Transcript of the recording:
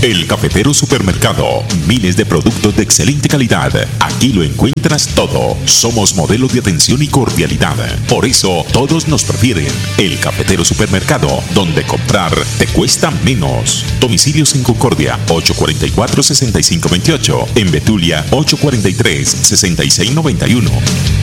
El Cafetero Supermercado. Miles de productos de excelente calidad. Aquí lo encuentras todo. Somos modelos de atención y cordialidad. Por eso todos nos prefieren. El Cafetero Supermercado, donde comprar te cuesta menos. Domicilios en Concordia 844-6528. En Betulia 843-6691.